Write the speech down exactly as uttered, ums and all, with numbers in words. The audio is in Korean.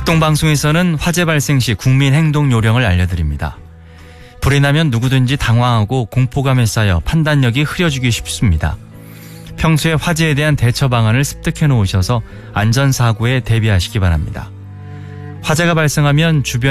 극동방송에서는 화재 발생 시 국민 행동 요령을 알려드립니다. 불이 나면 누구든지 당황하고 공포감에 쌓여 판단력이 흐려지기 쉽습니다. 평소에 화재에 대한 대처 방안을 습득해 놓으셔서 안전사고에 대비하시기 바랍니다. 화재가 발생하면 주변